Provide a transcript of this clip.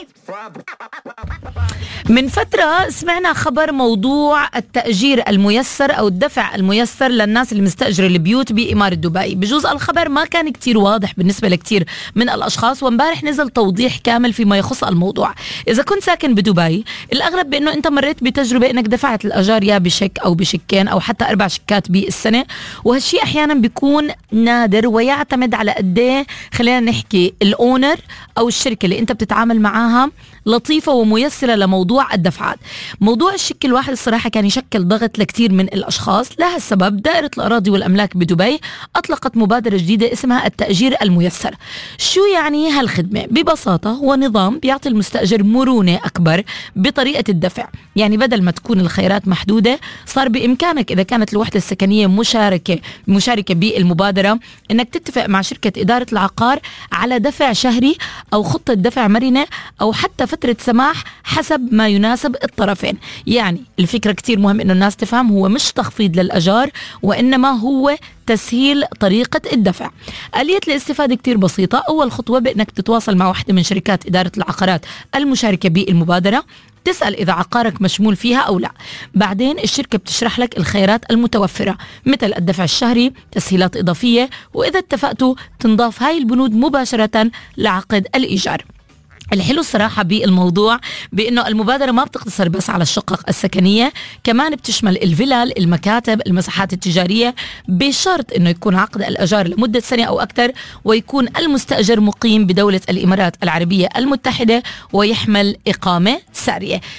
من فترة سمعنا خبر موضوع التأجير الميسر أو الدفع الميسر للناس اللي مستأجر البيوت بإمارة دبي. بجوز الخبر ما كان كتير واضح بالنسبة لكتير من الأشخاص، وامبارح نزل توضيح كامل فيما يخص الموضوع. إذا كنت ساكن بدبي الأغلب بأنه أنت مريت بتجربة أنك دفعت الأجار يا بشك أو بشكين أو حتى 4 شيكات بالسنة، وهالشي أحيانا بيكون نادر ويعتمد على قديه خلينا نحكي الأونر أو الشركة اللي أنت بتتعامل معاها لطيفة وميسرة لموضوع الدفعات. موضوع الشك الواحد الصراحة كان يشكل ضغط لكثير من الأشخاص. لهالسبب دائرة الأراضي والأملاك بدبي أطلقت مبادرة جديدة اسمها التأجير الميسر. شو يعني هالخدمة؟ ببساطة هو نظام بيعطي المستأجر مرونة أكبر بطريقة الدفع. يعني بدل ما تكون الخيارات محدودة صار بإمكانك إذا كانت الوحدة السكنية مشاركة بالمبادرة إنك تتفق مع شركة إدارة العقار على دفع شهري أو خطة دفع مرنة أو حتى فترة سماح حسب ما يناسب الطرفين. يعني الفكرة كتير مهم إنه الناس تفهم، هو مش تخفيض للأجار وإنما هو تسهيل طريقة الدفع. آلية الاستفادة كتير بسيطة. أول خطوة بأنك تتواصل مع واحدة من شركات إدارة العقارات المشاركة بالمبادرة، تسأل إذا عقارك مشمول فيها أو لا. بعدين الشركة بتشرح لك الخيارات المتوفرة مثل الدفع الشهري، تسهيلات إضافية، وإذا اتفقتوا تنضاف هاي البنود مباشرة لعقد الإيجار. الحلو الصراحة بالموضوع بأنه المبادرة ما بتقتصر بس على الشقق السكنية، كمان بتشمل الفلل، المكاتب، المساحات التجارية، بشرط أنه يكون عقد الأجار لمدة سنة أو أكثر، ويكون المستأجر مقيم بدولة الإمارات العربية المتحدة ويحمل إقامة سارية.